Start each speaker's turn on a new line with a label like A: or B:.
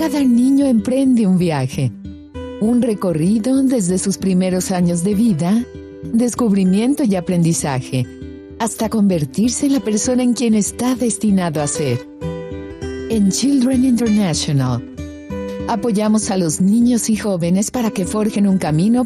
A: cada niño emprende un viaje, un recorrido desde sus primeros años de vida, descubrimiento y aprendizaje, hasta convertirse en la persona en quien está destinado a ser. En Children International, apoyamos a los niños y jóvenes para que forjen un camino